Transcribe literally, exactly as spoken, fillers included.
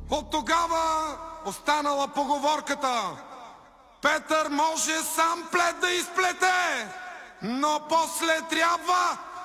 От тогава останала поговорката: Петър може сам плед да изплете, но после трябва